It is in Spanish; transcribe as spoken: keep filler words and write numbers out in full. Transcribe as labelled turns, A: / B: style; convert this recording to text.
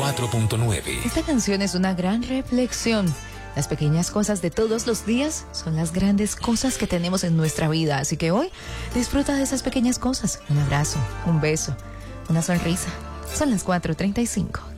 A: cuatro punto nueve.
B: Esta canción es una gran reflexión. Las pequeñas cosas de todos los días son las grandes cosas que tenemos en nuestra vida. Así que hoy disfruta de esas pequeñas cosas. Un abrazo, un beso, una sonrisa. Son las cuatro treinta y cinco.